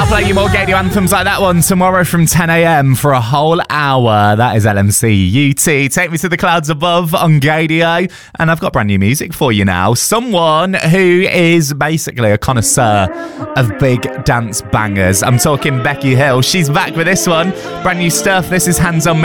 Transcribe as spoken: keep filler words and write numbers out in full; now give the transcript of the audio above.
I'll play you more Gadio anthems like that one tomorrow from ten a.m. for a whole hour. That is L M C U T. Take me to the clouds above on Gadio. And I've got brand new music for you now. Someone who is basically a connoisseur of big dance bangers. I'm talking Becky Hill. She's back with this one. Brand new stuff. This is Hands on Me.